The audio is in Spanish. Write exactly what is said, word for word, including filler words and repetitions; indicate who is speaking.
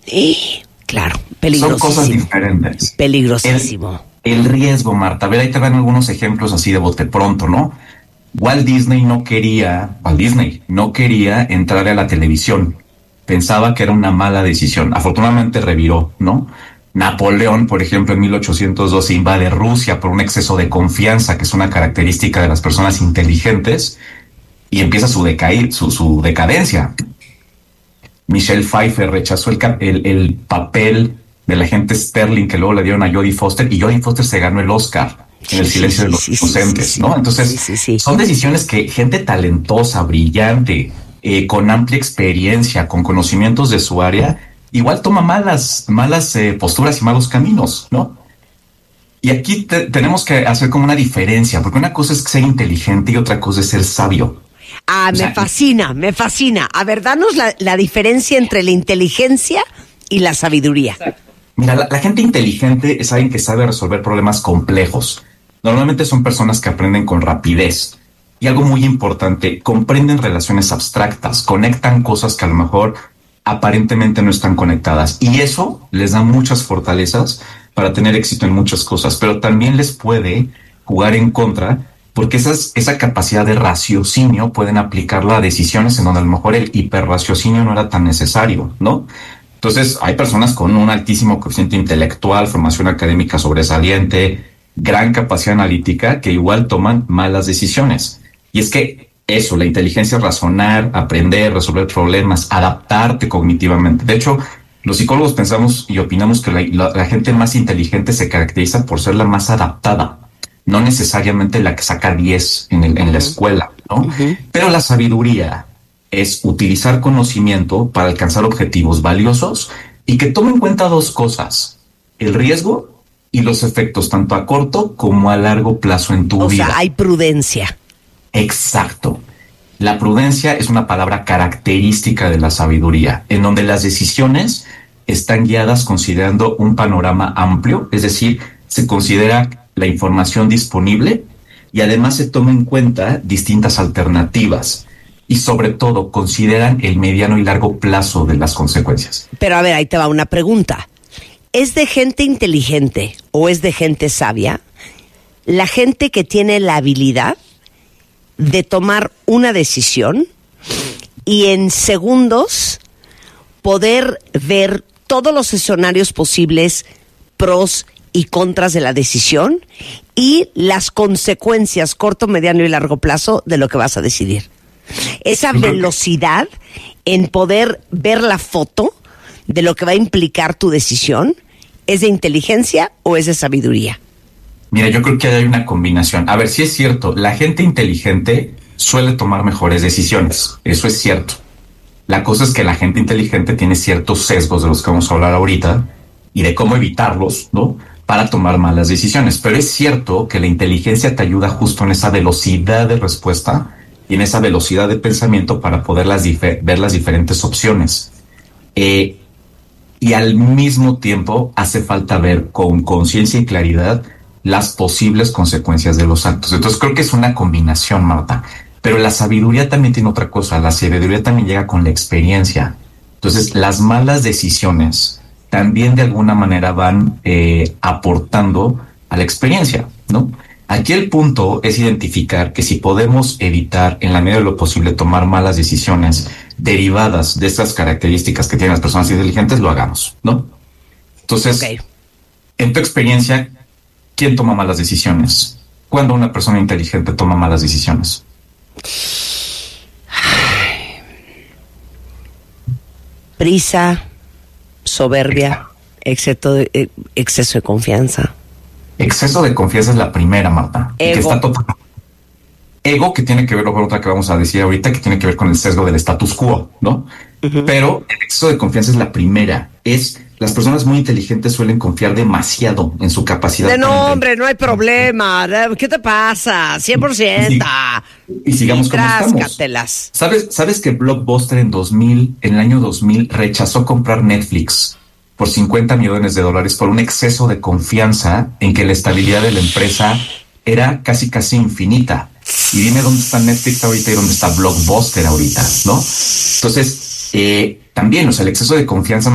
Speaker 1: Y, claro, peligrosísimo.
Speaker 2: Son cosas diferentes.
Speaker 1: Peligrosísimo.
Speaker 2: El, el riesgo, Marta. A ver, ahí te dan algunos ejemplos así de bote pronto, ¿no? Walt Disney no quería, Walt Disney no quería entrar a la televisión. Pensaba que era una mala decisión. Afortunadamente reviró, ¿no? Napoleón, por ejemplo, en mil ochocientos doce invade Rusia por un exceso de confianza, que es una característica de las personas inteligentes, y empieza su, decaí, su, su decadencia. Michelle Pfeiffer rechazó el, el, el papel del agente Sterling que luego le dieron a Jodie Foster, y Jodie Foster se ganó el Oscar en El silencio de los inocentes, ¿no? Entonces, sí, sí, sí. son decisiones que gente talentosa, brillante, eh, con amplia experiencia, con conocimientos de su área, igual toma malas, malas eh, posturas y malos caminos, ¿no? Y aquí te, tenemos que hacer como una diferencia, porque una cosa es ser inteligente y otra cosa es ser sabio.
Speaker 1: Ah, o me sea, fascina, me fascina. A ver, danos la, la diferencia entre la inteligencia y la sabiduría.
Speaker 2: Exacto. Mira, la, la gente inteligente es alguien que sabe resolver problemas complejos. Normalmente son personas que aprenden con rapidez. Y algo muy importante, comprenden relaciones abstractas, conectan cosas que a lo mejor aparentemente no están conectadas. Y eso les da muchas fortalezas para tener éxito en muchas cosas, pero también les puede jugar en contra, porque esas, esa capacidad de raciocinio pueden aplicarla a decisiones en donde a lo mejor el hiperraciocinio no era tan necesario, ¿no? Entonces, hay personas con un altísimo coeficiente intelectual, formación académica sobresaliente, gran capacidad analítica, que igual toman malas decisiones. Y es que eso, la inteligencia es razonar, aprender, resolver problemas, adaptarte cognitivamente. De hecho, los psicólogos pensamos y opinamos que la, la, la gente más inteligente se caracteriza por ser la más adaptada, no necesariamente la que saca diez en, el, en la escuela, ¿no? Uh-huh. Pero la sabiduría es utilizar conocimiento para alcanzar objetivos valiosos y que tome en cuenta dos cosas: el riesgo y los efectos tanto a corto como a largo plazo en tu
Speaker 1: o
Speaker 2: vida.
Speaker 1: O sea, hay prudencia.
Speaker 2: Exacto. La prudencia es una palabra característica de la sabiduría, en donde las decisiones están guiadas considerando un panorama amplio, es decir, se considera la información disponible y además se toma en cuenta distintas alternativas. Y sobre todo, consideran el mediano y largo plazo de las consecuencias.
Speaker 1: Pero a ver, ahí te va una pregunta. ¿Es de gente inteligente o es de gente sabia la gente que tiene la habilidad de tomar una decisión y en segundos poder ver todos los escenarios posibles, pros y contras de la decisión y las consecuencias corto, mediano y largo plazo de lo que vas a decidir? Esa velocidad en poder ver la foto de lo que va a implicar tu decisión, ¿es de inteligencia o es de sabiduría?
Speaker 2: Mira, yo creo que hay una combinación. A ver, sí es cierto, la gente inteligente suele tomar mejores decisiones, eso es cierto. La cosa es que la gente inteligente tiene ciertos sesgos de los que vamos a hablar ahorita y de cómo evitarlos, ¿no?, para tomar malas decisiones. Pero es cierto que la inteligencia te ayuda justo en esa velocidad de respuesta y en esa velocidad de pensamiento para poder las difer- ver las diferentes opciones. Eh, y al mismo tiempo hace falta ver con conciencia y claridad las posibles consecuencias de los actos. Entonces creo que es una combinación, Marta. Pero la sabiduría también tiene otra cosa. La sabiduría también llega con la experiencia. Entonces las malas decisiones también de alguna manera van eh, aportando a la experiencia, ¿no? Aquí el punto es identificar que si podemos evitar en la medida de lo posible tomar malas decisiones derivadas de estas características que tienen las personas inteligentes, lo hagamos, ¿no? Entonces, okay. En tu experiencia, ¿quién toma malas decisiones? ¿Cuándo una persona inteligente toma malas decisiones?
Speaker 1: Prisa, soberbia, exceso de, eh, exceso de confianza.
Speaker 2: Exceso de confianza es la primera, Marta.
Speaker 1: Ego.
Speaker 2: Que está total... Ego, que tiene que ver con otra que vamos a decir ahorita, que tiene que ver con el sesgo del status quo, ¿no? Uh-huh. Pero el exceso de confianza es la primera. Es las personas muy inteligentes suelen confiar demasiado en su capacidad.
Speaker 1: De no, hombre, no hay problema. ¿Qué te pasa? cien por ciento.
Speaker 2: Y, y sigamos como estamos. ¿Sabes, ¿Sabes que Blockbuster en dos mil, en el año dos mil, rechazó comprar Netflix por cincuenta millones de dólares por un exceso de confianza en que la estabilidad de la empresa era casi casi infinita? Y dime dónde está Netflix ahorita y dónde está Blockbuster ahorita, ¿no? Entonces, eh, también, o sea, el exceso de confianza